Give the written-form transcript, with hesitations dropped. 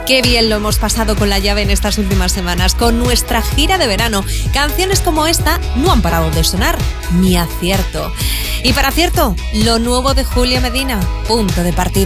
Qué bien lo hemos pasado con La Llave en estas últimas semanas, con nuestra gira de verano. Canciones como esta no han parado de sonar, ni acierto. Y para acierto, lo nuevo de Julia Medina, Punto de Partida.